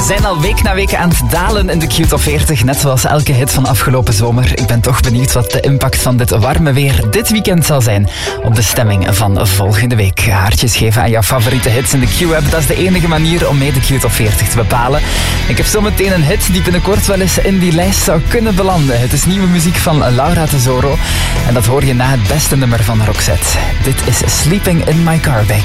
zijn al week na week aan het dalen in de Q-top 40, net zoals elke hit van afgelopen zomer. Ik ben toch benieuwd wat de impact van dit warme weer dit weekend zal zijn op de stemming van volgende week. Haartjes geven aan jouw favoriete hits in de Q-app, dat is de enige manier om mee de Q-top 40 te bepalen. Ik heb zometeen een hit die binnenkort wel eens in die lijst zou kunnen belanden. Het is nieuwe muziek van Laura Tesoro en dat hoor je na het beste nummer van Roxette. Dit is Sleeping in My Car bij